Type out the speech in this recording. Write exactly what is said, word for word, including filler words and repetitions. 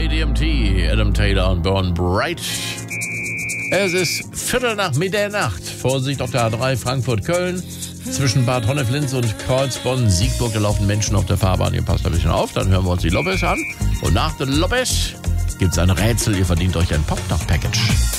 A D M T, Adam Taylor und Burn Bright. Es ist Viertel nach Mitternacht. Vorsicht auf der A drei Frankfurt-Köln. Zwischen Bad Honnef-Linz und Kreuzbonn-Siegburg, da laufen Menschen auf der Fahrbahn. Ihr passt ein bisschen auf, dann hören wir uns die Lopez an. Und nach den Lopez gibt's ein Rätsel. Ihr verdient euch ein Pop-Knock-Package.